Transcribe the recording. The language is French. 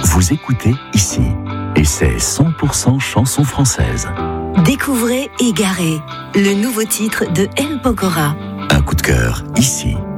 Vous écoutez ici, et c'est 100% chanson française. Découvrez Égaré, le nouveau titre de El Pokora. Un coup de cœur ici.